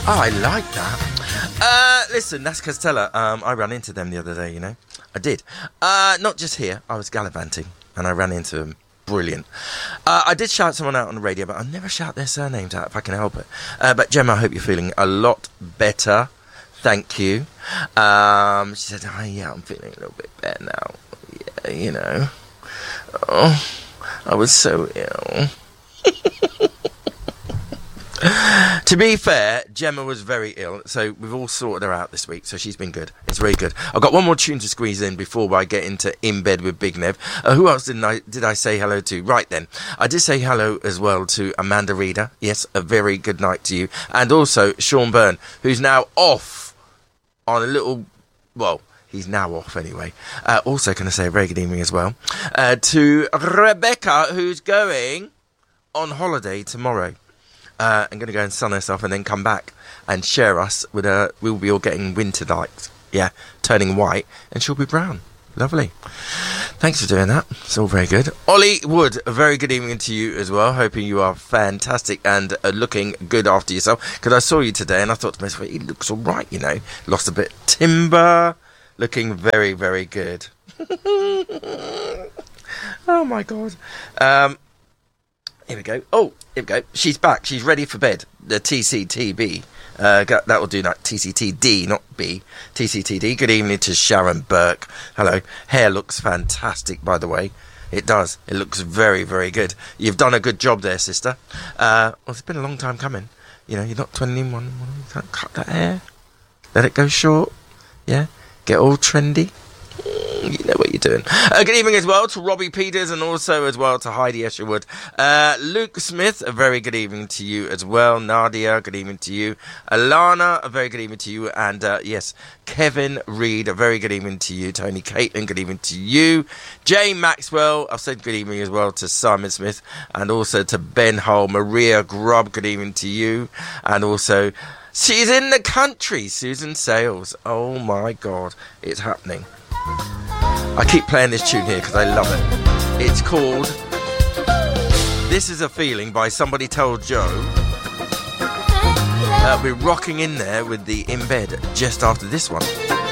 Oh, I like that. Listen, that's Castella. I ran into them the other day, you know. I did. Not just here. I was gallivanting and I ran into them. Brilliant. I did shout someone out on the radio, but I never shout their surnames out if I can help it. But Gemma, I hope you're feeling a lot better. Thank you. She said, oh, yeah, I'm feeling a little bit better now. Yeah, you know. Oh, I was so ill. To be fair, Gemma was very ill, so we've all sorted her out this week, so she's been good. It's very good. I've got one more tune to squeeze in before I get into In Bed with Big Nev. Who else did I say hello to? Right then, I did say hello as well to Amanda Reeder. Yes, a very good night to you. And also Sean Byrne, who's now off on a little... Well, he's now off anyway. Also, can I say a very good evening as well to Rebecca, who's going on holiday tomorrow. I'm going to go and sun herself and then come back and share us with her. We'll be all getting winter lights. Yeah, turning white, and she'll be brown. Lovely. Thanks for doing that. It's all very good. Ollie Wood, a very good evening to you as well. Hoping you are fantastic and looking good after yourself. Because I saw you today and I thought to myself, he looks all right, you know. Lost a bit of timber. Looking very, very good. Oh, my God. Here we go. Oh, here we go. She's back. She's ready for bed. The TCTB. That will do that. TCTD, not B. TCTD. Good evening to Sharon Burke. Hello. Hair looks fantastic, by the way. It does. It looks very, very good. You've done a good job there, sister. Well, it's been a long time coming. You know, you're not 21. You can't cut that hair. Let it go short. Yeah. Get all trendy. You know what you're doing. Good evening as well to Robbie Peters and also as well to Heidi Esherwood. Luke Smith, a very good evening to you as well. Nadia, good evening to you. Alana, a very good evening to you. And yes, Kevin Reed, a very good evening to you. Tony Caitlin, good evening to you. Jane Maxwell, I've said good evening as well to Simon Smith and also to Ben Hull. Maria Grubb, good evening to you. And also, she's in the country, Susan Sales. Oh my God, it's happening. I keep playing this tune here because I love it. It's called This Is a Feeling by Somebody Told Joe. We're rocking in there with the In Bed just after this one.